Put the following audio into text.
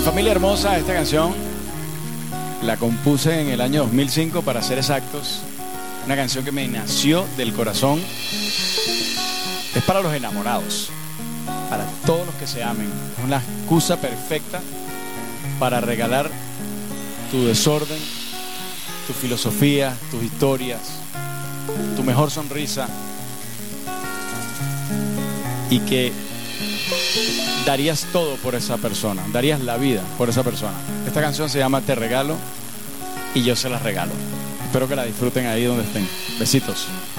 Familia hermosa, esta canción la compuse en el año 2005, para ser exactos. Una canción que me nació del corazón. Es para los enamorados, para todos los que se amen. Es una excusa perfecta para regalar tu desorden, tu filosofía, tus historias, tu mejor sonrisa, y que darías todo por esa persona, darías la vida por esa persona. Esta canción se llama Te Regalo y yo se las regalo. Espero que la disfruten ahí donde estén. Besitos.